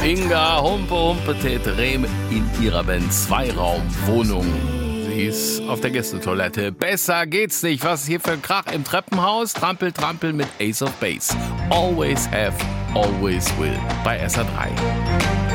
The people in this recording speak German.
Inga Humpe-Humpe-Tetrem in ihrer Band-Zweiraum-Wohnung. Sie ist auf der Gästetoilette. Besser geht's nicht. Was ist hier für ein Krach im Treppenhaus? Trampel, trampel mit Ace of Base. Always have, always will. Bei SA3.